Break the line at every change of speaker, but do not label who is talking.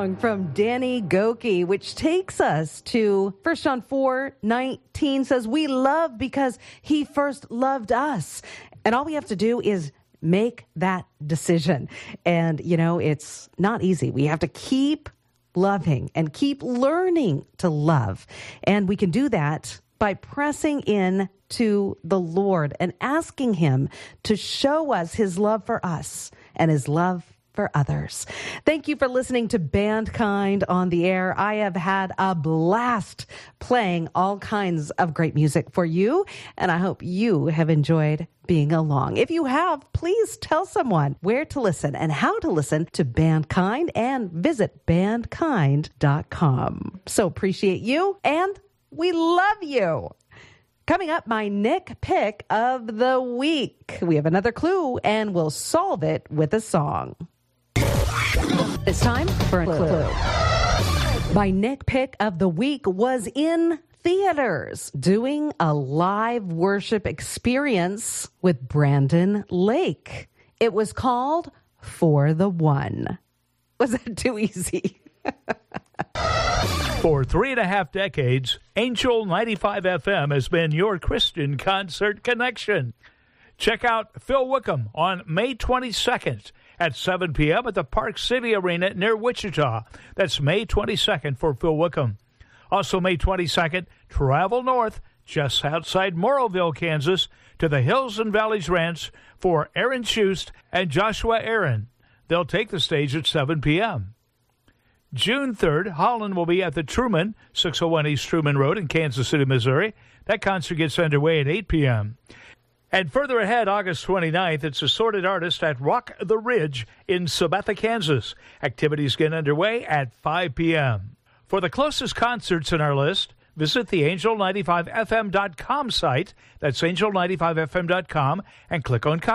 song from Danny Gokey, which takes us to 1 John 4:19 says, we love because he first loved us. And all we have to do is make that decision. And, it's not easy. We have to keep loving and keep learning to love. And we can do that by pressing in to the Lord and asking him to show us his love for us and his love for others. Thank you for listening to Bandkind on the Air. I have had a blast playing all kinds of great music for you, and I hope you have enjoyed being along. If you have, please tell someone where to listen and how to listen to Bandkind, and visit bandkind.com. So appreciate you, and we love you. Coming up, my Nick pick of the week. We have another clue, and we'll solve it with a song. It's time for a clue. My Nick pick of the week was in theaters doing a live worship experience with Brandon Lake. It was called For the One. Was that too easy?
For 3.5 decades, Angel 95 FM has been your Christian concert connection. Check out Phil Wickham on May 22nd at 7 p.m. at the Park City Arena near Wichita. That's May 22nd for Phil Wickham. Also May 22nd, travel north just outside Morrowville, Kansas, to the Hills and Valleys Ranch for Aaron Schust and Joshua Aaron. They'll take the stage at 7 p.m. June 3rd, Holland will be at the Truman, 601 East Truman Road in Kansas City, Missouri. That concert gets underway at 8 p.m. And further ahead, August 29th, it's Assorted Artist at Rock the Ridge in Sabetha, Kansas. Activities get underway at 5 p.m. For the closest concerts in our list, visit the Angel95FM.com site. That's Angel95FM.com, and click on